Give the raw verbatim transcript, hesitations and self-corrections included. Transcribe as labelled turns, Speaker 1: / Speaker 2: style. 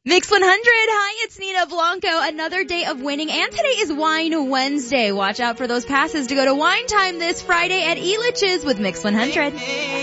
Speaker 1: Mix one hundred. Hi, it's Nina Blanco. Another day of winning, and today is Wine Wednesday. Watch out for those passes to go to Wine Time this Friday at Elitch's with Mix one hundred.